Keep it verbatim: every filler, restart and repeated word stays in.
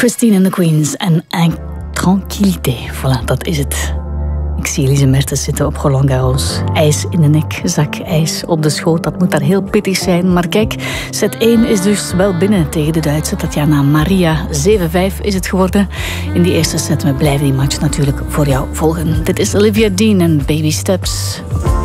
Christine and the Queens en un tranquillité. Voilà, dat is het. Ik zie Elise Mertens zitten op Roland Garros. IJs in de nek, zak ijs op de schoot. Dat moet daar heel pittig zijn. Maar kijk, set één is dus wel binnen tegen de Duitse Tatjana Maria. zeven vijf is het geworden in die eerste set. We blijven die match natuurlijk voor jou volgen. Dit is Olivia Dean en Baby Steps.